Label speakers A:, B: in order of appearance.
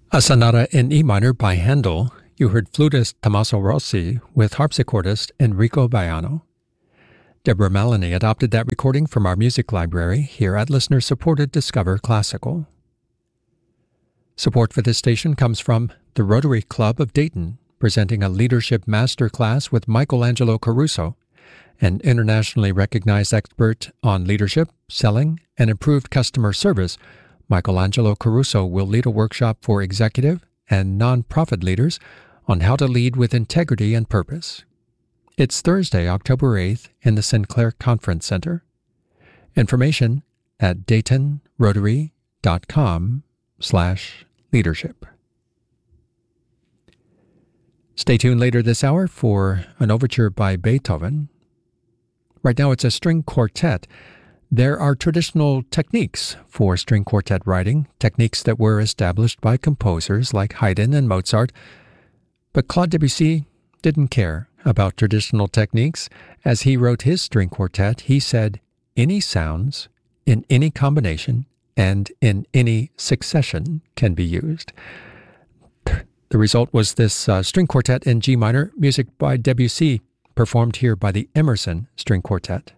A: A sonata in E minor by Handel. You heard flutist Tommaso Rossi with harpsichordist Enrico Baiano. Deborah Maloney adopted that recording from our music library here at listener-supported Discover Classical. Support for this station comes from the Rotary Club of Dayton, presenting a leadership masterclass with Michelangelo Caruso, an internationally recognized expert on leadership, selling, and improved customer service. Michelangelo Caruso will lead a workshop for executive and nonprofit leaders on how to lead with integrity and purpose. It's Thursday, October 8th in the Sinclair Conference Center. Information at DaytonRotary.com/leadership. Stay tuned later this hour for an overture by Beethoven. Right now it's a string quartet. There are traditional techniques for string quartet writing, techniques that were established by composers like Haydn and Mozart. But Claude Debussy didn't care about traditional techniques. As he wrote his string quartet, he said, "Any sounds in any combination and in any succession can be used." The result was this string quartet in G minor, music by Debussy, performed here by the Emerson String Quartet.